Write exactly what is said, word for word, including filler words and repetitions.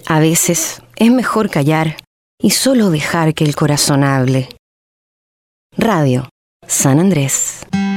A veces es mejor callar y solo dejar que el corazón hable. Radio San Andrés.